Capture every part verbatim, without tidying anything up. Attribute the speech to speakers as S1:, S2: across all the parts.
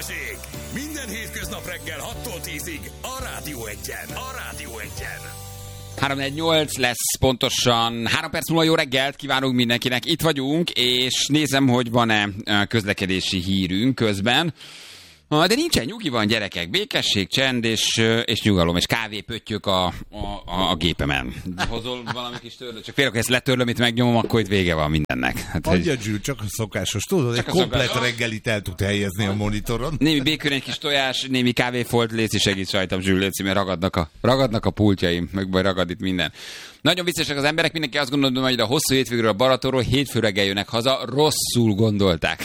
S1: Tessék! Minden hétköznap reggel hattól tízig a Rádió Egyen. A Rádió Egyen.
S2: három negyvennyolc lesz pontosan. három perc múlva jó reggelt kívánunk mindenkinek. Itt vagyunk, és nézem, hogy van-e közlekedési hírünk közben. De nincsen, nyugi van, gyerekek. Békesség, csend és, és nyugalom, és kávépöttyök a, a, a, a gépemen. Hozol valami kis törlő? Csak félre, hogy ezt letörlöm, itt megnyomom, akkor itt vége van mindennek. Hát,
S3: adja, Zsül, csak a szokásos. Tudod, egy komplet szokásos reggelit el tud helyezni a monitoron.
S2: Némi békön, egy kis tojás, némi kávéfolt, léci segít rajtam, Zsül, léci, mert ragadnak a, ragadnak a pultjaim, meg baj ragad itt minden. Nagyon viccesak az emberek, mindenki azt gondolja, hogy a hosszú hétvégről a Balatonról hétfő reggel jönnek haza, rosszul gondolták.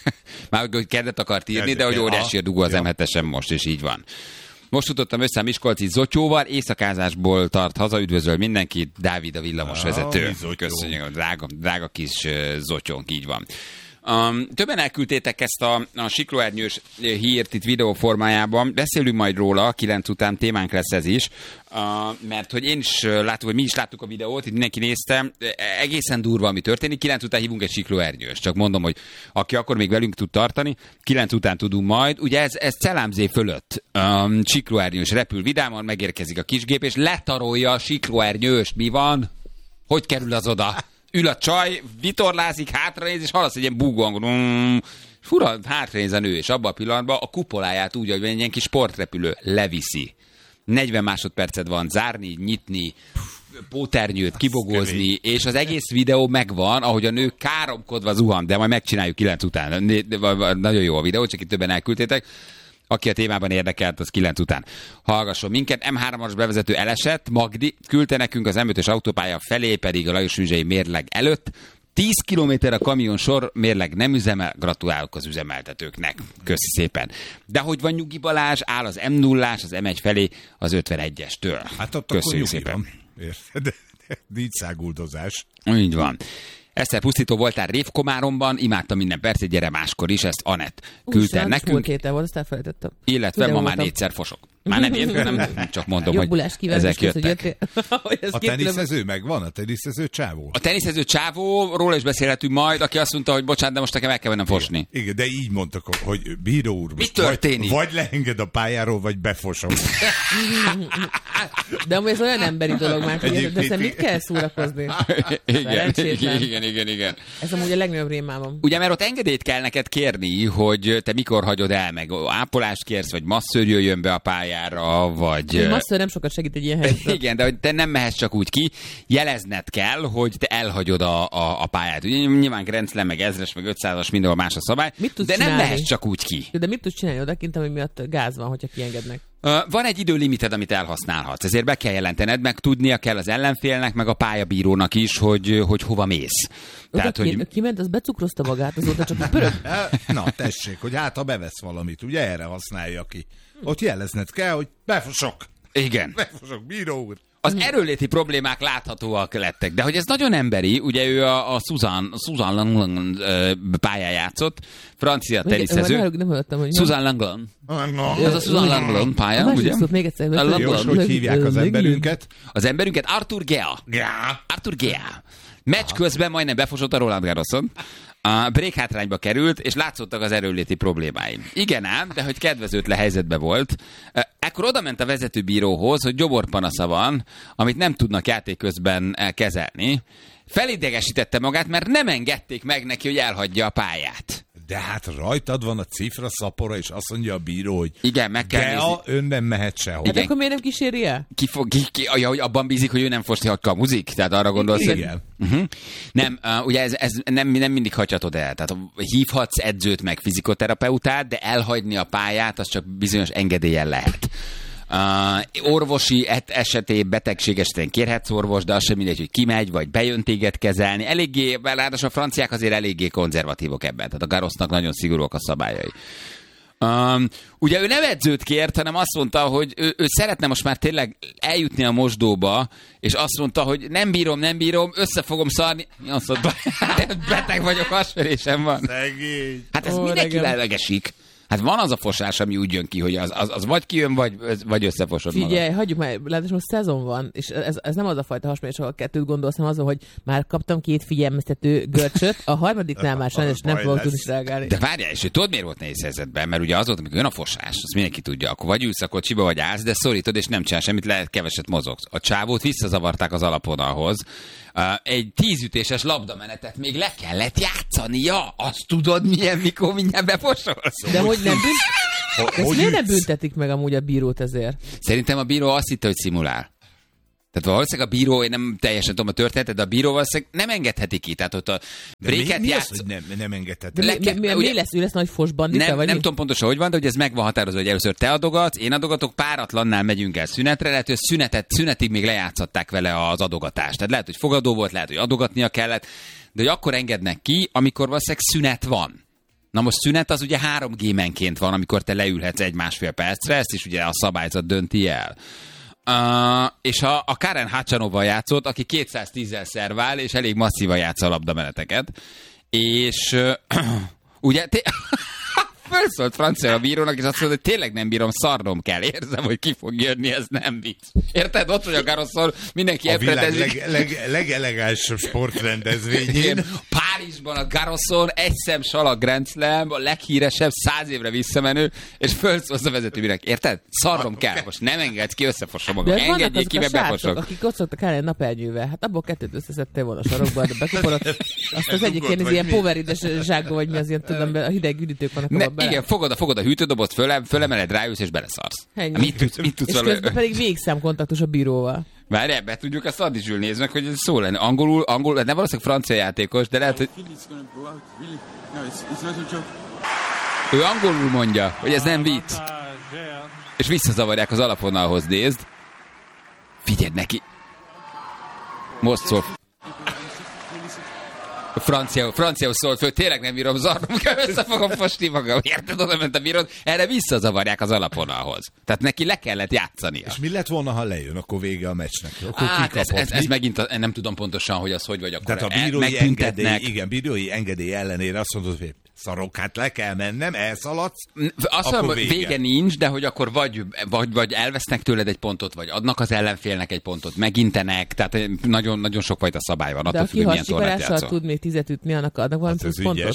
S2: Már hogy kedvet akart írni, de hogy óriási a dugó az em hetesen most, és így van. Most jutottam össze a miskolci Zotyóval, éjszakázásból tart haza, üdvözöl mindenkit, Dávid a villamosvezető. Köszönjük, a drága, drága kis Zotyónk, így van. Um, többen elküldtétek ezt a, a siklóernyős hírt itt videó formájában, beszélünk majd róla, kilenc után témánk lesz ez is, uh, mert hogy én is látom, hogy mi is láttuk a videót, itt mindenki nézte, egészen durva, ami történik, kilenc után hívunk egy siklóernyős, csak mondom, hogy aki akkor még velünk tud tartani, kilenc után tudunk majd, ugye ez, ez Celámzé fölött um, siklóernyős repül vidáman, megérkezik a kisgép, és letarolja a siklóernyőst, mi van? Hogy kerül az oda? Ül a csaj, vitorlázik, hátranéz, és hallasz egy ilyen búgóangon. Fura, hátranéz a nő, és abban a pillanatban a kupoláját úgy, hogy egy ilyen kis sportrepülő leviszi. negyven másodpercet van zárni, nyitni, póternyőt, kibogózni, és az egész videó megvan, ahogy a nő káromkodva zuhan, de majd megcsináljuk kilenc után. Nagyon jó a videó, csak itt többen elküldtétek. Aki a témában érdekelt, az kilenc után hallgasson minket. em hármas bevezető elesett, Magdi küldte nekünk az em ötös autópálya felé, pedig a Lajos Műzsei mérleg előtt. tíz kilométer a kamion sor, mérleg nem üzemel, gratulálok az üzemeltetőknek. Köszi szépen. De hogy van Nyugi Balázs, áll az em nullás, az em egy felé, az ötvenegyestől.
S3: Hát ott
S2: köszönjük
S3: akkor
S2: szépen.
S3: Érted? Nincs száguldozás.
S2: Így van. Eszter pusztító voltál Révkomáromban, imádtam minden percet, gyere máskor is, ezt Anett küldte nekünk.
S4: Múlt héten volt, azt elfelejtettem.
S2: Illetve ma már négyszer fosok. Már nem értem, nem csak mondom,
S4: Jobbulás
S2: hogy ezek jöttek.
S4: Hogy
S3: a teniszező megvan? A teniszező csávó?
S2: A teniszező csávó, róla is beszélhetünk majd, aki azt mondta, hogy bocsánat, de most nekem el kell mennem fosni.
S3: Igen, igen, de így mondtak, hogy bíró úr,
S2: mi történik?
S3: Vagy, vagy leenged a pályáról, vagy befosom.
S4: De amúgy ez olyan emberi dolog már, hogy de mit kell szórakozni?
S2: Igen, igen, igen, igen, igen.
S4: Ez amúgy a legnagyobb rémálom.
S2: Ugye, mert ott engedélyt kell neked kérni, hogy te mikor hagyod el, meg ápolást kérsz, vagy masszőr jöjjön be a pályára, vagy...
S4: A masszőr nem sokat segít egy ilyen helyzetben.
S2: Igen, de hogy te nem mehetsz csak úgy ki, jelezned kell, hogy te elhagyod a, a, a pályát. Ugye, nyilván Grand Slam, meg ezres, meg ötszázas, mindenhol más a szabály, de
S4: csinálni?
S2: Nem mehetsz csak úgy ki.
S4: De mit tudsz csinálni odakintem, hogy miatt gáz van, hogyha kiengednek?
S2: Uh, van egy időlimited, amit elhasználhatsz, ezért be kell jelentened, meg tudnia kell az ellenfélnek, meg a pályabírónak is, hogy, hogy hova mész.
S4: Tehát, hogy... Kiment, az becukrozta magát, azóta csak pörög.
S3: Na, tessék, hogy hát ha bevesz valamit, ugye erre használja ki. Ott jelezned kell, hogy befosok.
S2: Igen.
S3: Befosok, bíró úr.
S2: Az erőléti problémák láthatóak lettek, de hogy ez nagyon emberi, ugye ő a, a Susan, Susan Langlan pályán játszott, francia teniszező.
S4: Nem hallottam, hogy
S2: Susan Langlan. Ez a Susan Langlan pálya,
S4: a
S2: ugye?
S4: Még egyszer.
S3: Jó, hogy hívják az emberünket?
S2: Az emberünket Arthur Gea.
S3: Gea.
S2: Arthur Gea. Meccs közben majdnem befosott a Roland Garroson. A break hátrányba került, és látszottak az erőléti problémái. Igen ám, de hogy kedvezőtlen helyzetben volt. Ekkor oda ment a vezetőbíróhoz, hogy gyoborpanasza van, amit nem tudnak játék közben kezelni. Felidegesítette magát, mert nem engedték meg neki, hogy elhagyja a pályát.
S3: De hát rajtad van a cifra szapora, és azt mondja a bíró, hogy
S2: igen, meg kell
S3: nézni. Ön nem mehet sehol.
S4: Hát akkor miért nem kíséri el?
S2: Ki, fog, ki, ki, ja, hogy abban bízik, hogy ő nem fosti, hogy kamuzik? Tehát arra gondolsz,
S3: igen.
S2: Hogy... Uh-huh. Nem, uh, ugye ez, ez nem, nem mindig hagyhatod el. Tehát hívhatsz edzőt meg fizikoterapeutát, de elhagyni a pályát, az csak bizonyos engedéllyel lehet. Uh, orvosi et- esetén, betegség esetén kérhetsz orvos, de az sem mindegy, hogy kimegy, vagy bejön téged kezelni. Eléggé, ráadásul a franciák azért eléggé konzervatívok ebben, tehát a Garrosznak nagyon szigorúak a szabályai. Um, ugye ő nem edzőt kért, hanem azt mondta, hogy ő, ő szeretne most már tényleg eljutni a mosdóba, és azt mondta, hogy nem bírom, nem bírom, össze fogom szarni. Azt mondta, beteg vagyok, hasverésem van.
S3: Szegény.
S2: Hát ez
S4: Ó,
S2: mindenki
S4: regem.
S2: lelegesik. Hát van az a fosás, ami úgy jön ki, hogy az, az, az vagy kijön, vagy, vagy összefosod magad.
S4: Figyelj, hagyjuk már, látos, most szezon van, és ez, ez nem az a fajta hasmérés, ahol kettőt gondolsz, hanem azon, hogy már kaptam két figyelmeztető görcsöt, a harmadiknál már sajnos nem fogok tudni reagálni.
S2: De várjál, és tudod, miért volt nehéz helyzetben? Mert ugye az volt, amikor jön a fosás, azt mindenki tudja, akkor vagy ülsz a kocsiba, vagy állsz, de szorítod, és nem csinál semmit, lehet keveset mozogsz. A csávót visszazavarták az alapvonalhoz. Egy tízütéses labdamenetet még le kellett játszania. Azt tudod, milyen, mikor mindjárt befosolsz?
S4: De hogy nem bünt... Ezt miért nem büntetik meg amúgy a bírót ezért?
S2: Szerintem a bíró azt hitte, hogy szimulál. Tehát valószínűleg a bíró, én nem teljesen tudom a történetet, de a bíró valószínűleg nem engedheti ki. Tehát ott a bréket
S3: mi, mi
S2: játsz...
S3: az, hogy nem, nem engedheti?
S4: Mi, mi, mi, mi lesz, ő lesz nagy fos bandita?
S2: Nem,
S4: vagy
S2: nem
S4: mi?
S2: tudom pontosan, hogy van, de hogy ez meg van határozva, hogy először te adogatsz, én adogatok, páratlannál megyünk el szünetre, lehet, hogy szünetet, szünetig még lejátszották vele az adogatást. Tehát lehet, hogy fogadó volt, lehet, hogy adogatnia kellett, de hogy akkor engednek ki, amikor valószínűleg szünet van. Na most szünet az ugye három gémenként van, amikor te leülhetsz egy-másfél percre, ezt is ugye a szabályzat dönti el. Uh, és a, a Karen Hacsanova játszott, aki kétszáztízzel szervál, és elég masszívan játsza a labdameneteket. És uh, ugye... Té- Fölszólt francia a bírónak, és azt mondta, hogy tényleg nem bírom, szarnom kell. Érzem, hogy ki fog jönni, ez nem vicc. Érted? Ott vagy a Garroson, mindenki
S3: a világ
S2: elpredezik.
S3: leg, leg, legelegánsabb sportrendezvényén.
S2: Párizsban a Garroson, egy szem salag Grand Slam, a leghíresebb, száz évre visszamenő, és fölszólsz a vezetőbírónak. Érted? Szarnom kell. Most nem engedsz ki, összefosom magam. Engedjék ki, mert befosok.
S4: Akik ott szoktak állni napernyővel, hát abból kettőt összeszedtél volna a sarokba, de bekopolod. Azt az egyik ilyen, ilyen poverides zsákba, vagy mi az ilyen, tudom, a hideg üdítők vannak abban bele.
S2: Igen, fogod a, fogod a hűtődobot, föl, fölemeled, ráülsz, és beleszarsz.
S4: Ennyi.
S2: Mit tudsz, mit tudsz
S4: és
S2: valami...
S4: közben pedig végszámkontaktus a bíróval.
S2: Várj, ebbe tudjuk azt adni, Zsül, nézd meg, hogy ez szó lenne. Angolul, angol, nem valószínűleg francia játékos, de lehet, hogy... Ő angolul mondja, hogy ez nem vicc. És visszazavarják az alapvonalhoz, nézd. Figyeld neki. Most szól. Francia, franciául szólt föl, tényleg nem bírom, zarnom kell, össze fogom fosni magam. Érted, oda ment a bírod, erre visszazavarják az alapvonalhoz. Tehát neki le kellett játszania.
S3: És mi lett volna, ha lejön, akkor vége a meccsnek? Akkor
S2: hát ez, ez, ez
S3: mi?
S2: megint, a, nem tudom pontosan, hogy az hogy vagy akkor.
S3: Tehát a bírói engedély, igen, bírói engedély ellenére azt mondod, hogy szarok, hát le kell mennem, elszaladsz,
S2: azt mondom, vége. vége nincs, de hogy akkor vagy, vagy, vagy elvesznek tőled egy pontot, vagy adnak az ellenfélnek egy pontot, megintenek, tehát nagyon, nagyon sokfajta szabály van.
S4: De
S2: attól
S4: aki hasikarással tud még tizet ütni, annak adnak valami plusz pontot.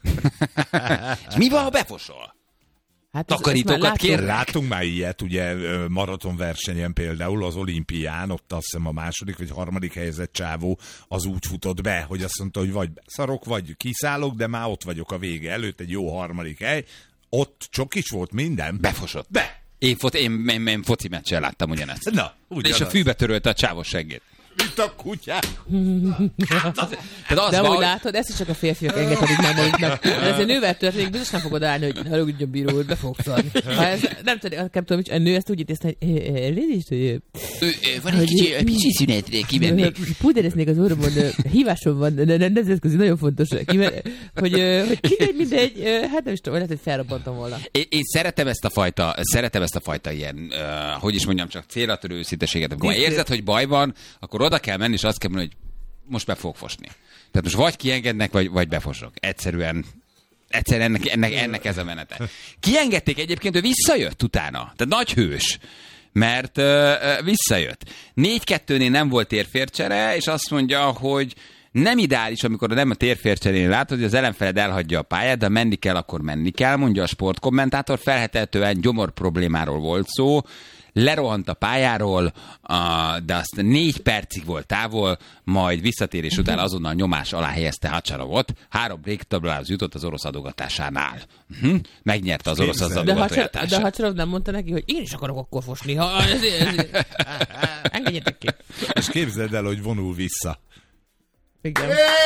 S2: És mi van, ha befosol?
S4: Hát
S2: Takarítókat kér.
S3: Látunk már ilyet, ugye maratonversenyen például az olimpián, ott azt hiszem a második vagy harmadik helyezett csávó az úgy futott be, hogy azt mondta, hogy vagy szarok, vagy kiszállok, de már ott vagyok a vége előtt, egy jó harmadik hely. Ott csokis volt minden.
S2: Befosott.
S3: Be!
S2: Én, fot, én, én, én foci meccsen láttam ugyanezt.
S3: Na, ugyanaz.
S2: És a fűbe törölte a csávos seggét.
S3: Mint a kutyák.
S2: Hát az, az
S4: de
S2: van,
S4: ahogy látod, ezt is csak a férfiak engedhetik meg maguknak. Ez egy nővel történik, biztos nem fogod állni, hogy haragudjon a bíró, hogy be fogsz adni. Ha ez, nem tudom, nem tudom, hogy a nő ezt úgy intézte, hogy légy hogy...
S2: Van egy kicsi, kicsi szünetre kimennék.
S4: Pudereznék az orromon, hívásom van, nemzetközi, nagyon fontos, hogy kimegy mindegy, hát nem is tudom, lehet, hogy felrobbantam volna.
S2: Én, én szeretem ezt a fajta, szeretem ezt a fajta ilyen, uh, hogy is mondjam, csak célra törő őszínteséget. Amikor érzed, hogy baj van, akkor oda kell menni, és azt kell mondani, hogy most be fogok fosni. Tehát most vagy kiengednek, vagy, vagy befosok. Egyszerűen, egyszerűen ennek, ennek, ennek ez a menete. Kiengedték egyébként, ő visszajött utána. Tehát nagy hős. Mert uh, visszajött. négy kettőnél nem volt térfércsere, és azt mondja, hogy nem ideális, amikor nem a térfércserén látod, hogy az ellenfeled elhagyja a pályát, de menni kell, akkor menni kell, mondja a sportkommentátor. Feltehetően gyomor problémáról volt szó. Lerohant a pályáról, de azt négy percig volt távol, majd visszatérés után azonnal nyomás alá helyezte Hacsanovot. Három breaktablához jutott az orosz adogatásánál. Uh-huh. Megnyerte az orosz az adogatójátását.
S4: De Hacsanov nem mondta neki, hogy én is akarok akkor fosni. Ha, ez, ez, ez. Engedjetek ki.
S3: És képzeld el, hogy vonul vissza.
S4: Igen.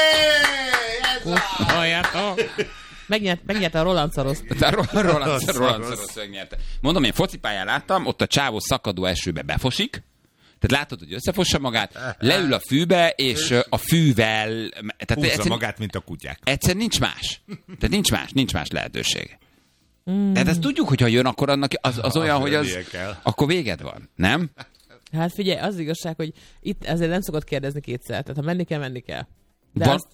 S4: Halljátok! Megnyert, megnyerte a Roland Szaroszt.
S2: A Roland Szaroszt megnyerte. Mondom, én focipályán láttam, ott a csávó szakadó esőbe befosik, tehát látod, hogy összefossa magát, leül a fűbe, és a fűvel...
S3: Húzza egyszer, magát, mint a kutyák.
S2: Egyszer nincs más. Tehát nincs más, nincs más lehetőség. Mm. Tehát ezt tudjuk, hogyha jön, akkor annak az, az olyan, hogy az... Akkor véged van, nem?
S4: Hát figyelj, az igazság, hogy itt ezért nem szokott kérdezni kétszer. Tehát ha menni kell, menni kell. De
S2: Van...
S4: azt...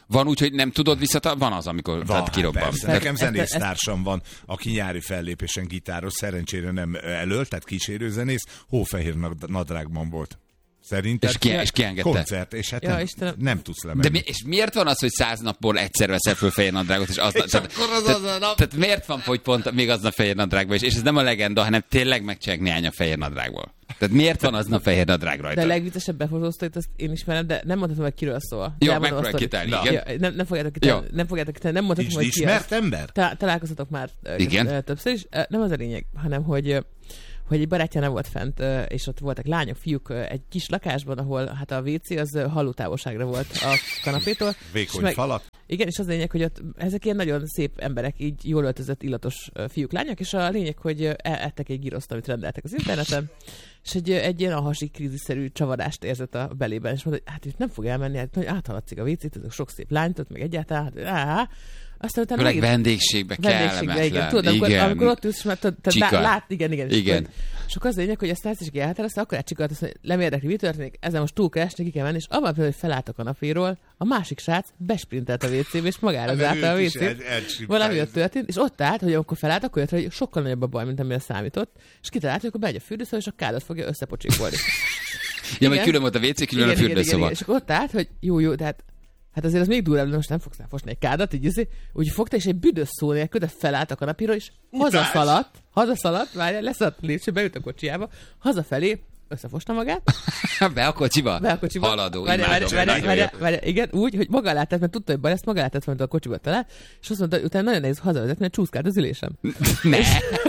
S2: Van úgy, hogy nem tudod visszatartani? Van az, amikor
S3: Van,
S2: tehát kirobban.
S3: persze.
S2: Tehát,
S3: Nekem
S4: ezt-
S3: zenésztársam van, aki nyári fellépésen gitáros, szerencsére nem elölt, tehát kísérőzenész, hófehér nad- nadrágban volt. Szerinted?
S2: És ki- és kiengedte?
S3: Koncert, és hát
S4: Ja,
S3: nem,
S4: Istenem.
S3: nem tudsz lemenni.
S2: de mi, és miért van az, hogy száz napból egyszer veszel föl fehér nadrágot, és aznap...
S3: És
S2: tehát,
S3: akkor az
S2: tehát,
S3: az a nap-
S2: tehát miért van, hogy pont még aznap fehér nadrágban is? És ez nem a legenda, hanem tényleg megcsinálják néhány a fehér nadrágból. Tehát miért van aznap fehér nadrág rajta?
S4: De a legviccesebb befotóztat, azt én ismerem, de nem mondhatom, hogy kiről szól.
S2: Jó,
S4: De elmondom
S2: megpróbálj
S4: a sztorit.
S2: kitálni, igen.
S4: Ja, nem, nem fogjátok kitálni,
S2: Jó.
S4: nem fogjátok kitálni, nem mondhatom,
S3: Nincs
S4: hogy ki az.
S3: ismert ember?
S4: Ta- találkoztatok már ö,
S2: Igen.
S4: ö, többször is. Ö, Nem az a lényeg, hanem hogy ö, hogy egy barátja nem volt fent, ö, és ott voltak lányok, fiúk ö, egy kis lakásban, ahol hát a vé cé az ö, hallótávolságra volt a kanapétól. És
S3: Vékony
S4: meg-
S3: falak.
S4: Igen, és az a lényeg, hogy ott ezek ilyen nagyon szép emberek, így jól öltözött, illatos ö, fiúk, lányok, és a lényeg, hogy ö, e- ettek egy giroszt, amit rendeltek az interneten, és egy, ö, egy ilyen alhasi krízisszerű csavarást érzett a belében, és mondta, hogy hát itt nem fog elmenni, hát hogy áthaladszik a vé cét, ezek sok szép lányt, ott meg egyáltalán, hát, á, aztán utána
S2: Főleg
S4: megint-
S2: vendégségbe
S4: vendégségbe, igen.
S2: kellemetlen.
S4: Tudod, amikor,
S2: Igen.
S4: amikor ott ülsz, mert tudod,
S2: Csika.
S4: tehát lát, igen, igen. És
S2: Igen.
S4: akkor- És akkor az a lényeg, hogy ezt ezt is elhatározta, akkor átcsikolt, azt mondja, nem érdekli, mi történik, ezen most túl kell esni, ki kell menni, és abban például, hogy felállt a kanapéról, a másik srác besprintelt a vé cébe, és magára
S3: Hát,
S4: zárta a
S3: őt
S4: vé
S3: is
S4: cét.
S3: el- elcsipálja.
S4: Valami ott történt, és ott állt, hogy amikor felállt, akkor jött, hogy sokkal nagyobb a baj, mint amire számított, és kitalált, hogy akkor bemegy a fürdőszoba, és a kádat fogja összepocsikolni.
S2: Ja, vagy
S4: Igen.
S2: külön volt a vé cé, külön a
S4: Igen, igen, igen,
S2: fürdőszoba.
S4: igen. És akkor ott állt, hogy jó, jó, de hát, hát azért az még durvább, de most nem fogsz elfosni egy kádat, így izé, úgy fogta, és egy büdös szó nélkül, de felállt a kanapíról, és hazaszaladt, hazaszaladt, várjál, leszaladt a lépcsőbe, beült a kocsiába, hazafelé, összefosta magát,
S2: Be a kocsiba?
S4: be a kocsiba.
S2: Haladó,
S4: Várjál,
S2: imádom.
S4: várjál, várjál,
S2: nagyon jó.
S4: várjál, várjál, igen, úgy, hogy maga alá tett, mert tudta, hogy baj lesz, maga alá tett, amit a kocsiba talált, és azt mondta, hogy utána nagyon nehéz hazavezetni, mert csúszkált az ülésem.
S2: Ne!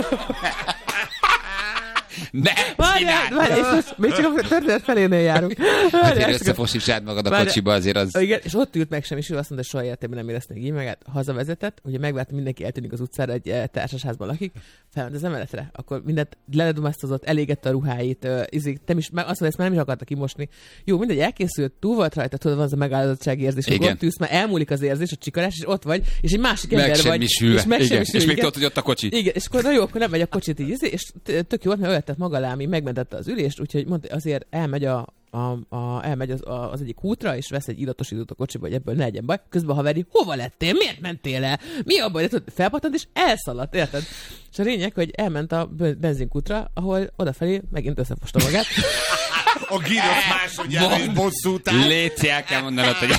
S2: Ne!
S4: Várjál,
S2: csináld!
S4: várjál, és most még csak a történet felénél járunk.
S2: Hát,
S4: Várjál,
S2: hogy
S4: csak a-
S2: összefosítsd magad a
S4: Várjál.
S2: kocsiba, azért az...
S4: Igen, és ott ült meg sem, és ő azt mondta, hogy soha életében nem érezte még így meg, hát hazavezetett, ugye megvárt, mindenki eltűnik az utcára, egy eh, társasházban lakik, felment az emeletre, akkor mindent leledumasztozott, elégette a ruháit, uh, izik, te is, meg azt mondja, ezt már nem is akarta kimosni. Jó, mindegy, elkészült, túl volt rajta, tudod, van az a megáldozottsági érzés, hogy
S2: Igen.
S4: ott ülsz, már elmúlik az érzés, a csikarás, és ott vagy, és egy másik ember vagy.
S2: Megsemmisülve.
S4: És
S2: Igen.
S4: megsemmisülve.
S2: És még
S4: igen.
S2: tudod, hogy ott a kocsi.
S4: Igen, és akkor na jó, akkor nem megy a kocsit így, izé, és t- tök jó volt, mert olyat tett maga alá, ami megmentette az ülést, úgyhogy mondta, azért elmegy a, a, a, elmegy az, a, az egyik útra, és vesz egy illatosítót a kocsiba, hogy ebből ne legyen baj. Közben a haveri, hova lettél? Miért mentél el? Mi a baj? De tudod, felpattant, és elszaladt, érted? És a lényeg, hogy elment a b- benzinkútra, ahol odafelé megint összefosta magát.
S3: A gíros másodjára is bosszút áll.
S2: Léci, el kell mondanod, hogy...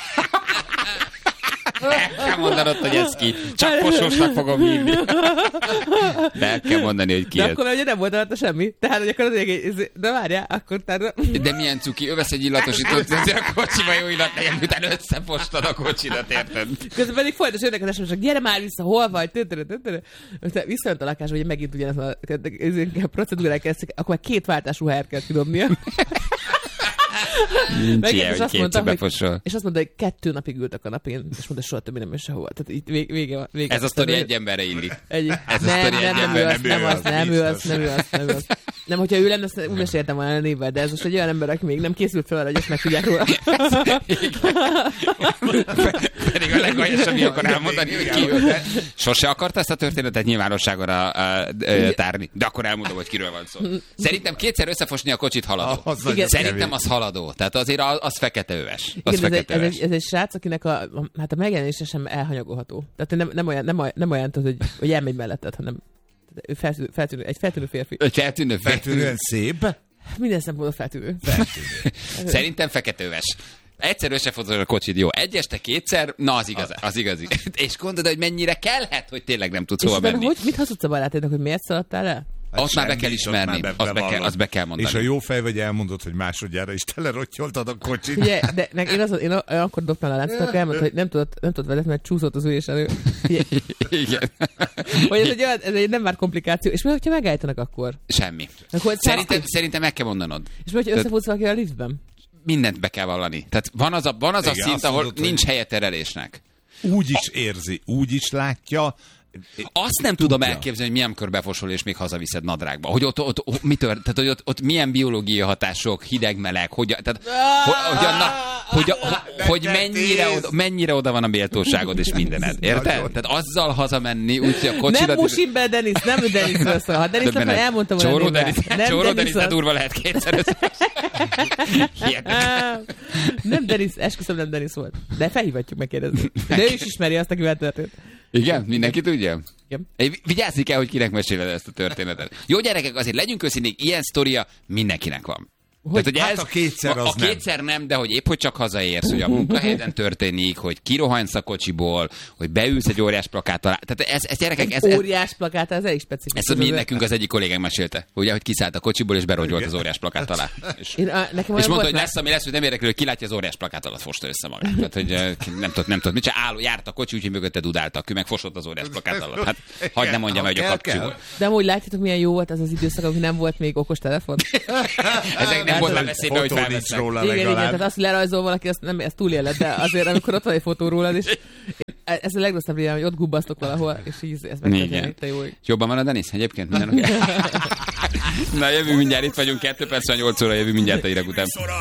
S2: El kell mondanod, hogy ez ki. Csak Fosósnak fogom hívni. De el kell mondani, hogy ki
S4: De
S2: ez.
S4: akkor ugye nem volt rajta semmi. Tehát, hogy akkor az egy, de várjál, akkor tehát...
S2: De milyen cuki, ő vesz egy illatosítót, hogy a kocsiba jó illat legyen, utána összefostad a kocsidat, érted?
S4: Közben pedig folytos jönnek az es em es-ek, gyere már vissza, hol vagy? Tőtörö, tőtörö. Aztán visszajött a lakásba, hogy megint ugyanaz a, a procedúrák kezdtek, akkor már két váltás ruháját kell kidobnia.
S2: Nincs
S4: Megint,
S2: ilyen,
S4: és
S2: hogy
S4: azt mondta,
S2: kétszer
S4: hogy-
S2: befosol.
S4: És azt mondta, hogy kettő napig ült a kanapén, és mondta, soha többé nem megy sehova. Tehát itt vége, vége, vége.
S2: Ez a sztori egy emberre illik.
S4: Egy...
S2: Ez a
S4: nem,
S2: sztori
S4: nem,
S2: egy
S4: nem,
S2: ember,
S4: ő az,
S3: nem
S4: nem
S3: ő
S4: az,
S3: az,
S4: nem ő az,
S3: biztos.
S4: nem ő az, nem ő az. Nem, hogyha ő lenne, azt úgy meséltem volna a névvel, de ez most egy olyan ember, aki még nem készült fel arra, hogy ezt meg tudják róla.
S2: Pedig a legaljasabb, mi akar elmondani, hogy ki ő. Sose akarta ezt a történetet nyilvánosságra uh, uh, tárni, de akkor elmondom, hogy kiről van szó. Szerintem kétszer összefosni a kocsit haladó.
S3: Az nagyon
S4: Igen.
S2: Szerintem
S3: kevés.
S2: az haladó. Tehát azért az, az fekete öves. Az
S4: Igen, ez, egy,
S2: fekete
S4: ez,
S2: öves.
S4: egy, ez egy srác, akinek a, a, hát a megjelenése sem elhanyagolható. Tehát nem, nem olyan, nem, olyan- nem olyan tudod, hogy, hogy elmegy melletted, hanem ő feltűnő, feltűnő, egy feltűnő férfi.
S2: Egy feltűnő, feltűnő.
S3: Feltűnően szép.
S4: Minden szempontból feltűnő.
S2: Szerintem fekete öves. Egyszer összefotod a kocsid, jó. Egy este, kétszer, na az igaz, az igazi. És gondolod, hogy mennyire kellhet, hogy tényleg nem tudsz
S4: És
S2: hova
S4: utána
S2: menni.
S4: hogy, mit hazudsz a barátodnak, hogy miért szaladtál el?
S2: Azt már be kell
S3: Semmit,
S2: ismerni,
S3: ott már
S2: azt be kell-
S3: bevallod.
S2: azt be kell mondani.
S3: És a jó fej vagy elmondod, hogy másodjára is telerottyoltad a kocsit.
S4: Ugye, de meg én, azon, én akkor dobtam a láncot, akkor elmondta, hogy nem tudott, nem tudott vezetni, mert csúszott az ülés elő. Ugye,
S2: Igen.
S4: hogy ez egy, olyan, ez egy nem már komplikáció. És mi, hogyha megállítanak akkor?
S2: Semmi.
S4: Akkor
S2: Szerintem, szerintem meg kell mondanod.
S4: És mi, hogyha összefutsz valakivel a liftben?
S2: Mindent be kell vallani. Tehát van az a, van az a
S3: Igen,
S2: szint,
S3: azt
S2: ahol
S3: mondod, hogy-
S2: nincs helye terelésnek.
S3: Úgy is érzi, úgy is látja,
S2: Azt nem tudom elképzelni, hogy milyen körbefosol és még hazaviszed nadrágba. Hogy ott, ott, ott, mit tör, tehát, hogy ott, ott milyen biológiai hatások, hideg, meleg, hogy, tehát, hogy, hogy, anna, hogy, hogy, hogy mennyire, oda, mennyire oda van a méltóságod és mindened. Érted? Tehát azzal hazamenni, úgy, hogy a kocsidat...
S4: Nem musim be, Denis, nem Denisről szól. Ha Denisről már elmondtam volna
S2: Csóró
S4: névvel.
S2: Denis, Csóró Denis, de durva lehet kétszer.
S4: Nem Denis, esküszöm, nem Denis volt. De felhívatjuk megkérdezni. De ő is ismeri azt, akivel történt.
S2: Igen? Mindenki tudja?
S4: Igen.
S2: Vigyázni kell, hogy kinek meséled ezt a történetet. Jó gyerekek, azért legyünk őszinték, ilyen sztoria mindenkinek van.
S3: Hogy,
S2: Tehát, hogy
S3: hát
S2: ez,
S3: a kétszer az
S2: a, a
S3: nem.
S2: kétszer nem, de hogy épp hogy csak hazaérsz, hogy a munkahelyen történik, hogy kirohansz a kocsiból, hogy beülsz egy óriás plakát alá. Tehát ez, ez gyerekek... Ez,
S4: Egy
S2: ez,
S4: óriás plakát, ez elég specifikus.
S2: ezt mi, nekünk az egyik kollégánk mesélte, ugye, hogy kiszállt a kocsiból és berogyolt az óriás plakát alá. És,
S4: Én, a, nekem
S2: és mondta,
S4: volt
S2: hogy
S4: már...
S2: lesz, ami lesz, hogy nem érdekel, hogy kilátja az óriás plakát alatt fosta össze magát. Tehát, hogy eh, nem tudod, nem tudod, mit se álló, járt a kocsi, úgyhogy mögötte dudáltak, ő meg fosott az óriás plakát alatt. Hát hagyd nem mondjam, hogy a kapcsoló.
S4: De amúgy látjátok, milyen jó volt ez az időszak, amikor nem volt még okos telefon?
S2: Ezek nem volt már veszélybe, hogy
S3: Fotó nincs
S2: felvesznek.
S3: róla
S4: Igen, igen,
S3: legalább.
S4: tehát azt, hogy lerajzol valaki, azt, nem, ezt túléled, de azért, amikor ott van egy fotó rólad, és ez a legrosszabb régen, hogy ott gubbasztok valahol, és így ez megtörténik, te jó.
S2: Jobban van a Denis egyébként? Minden oké? Na, jövő mindjárt, itt vagyunk, kettő perc, nyolc óra, jövő mindjárt a hírek után.